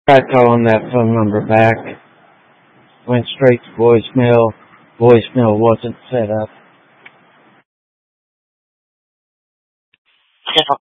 Tried calling that phone number back. Went straight to voicemail. Voicemail wasn't set up.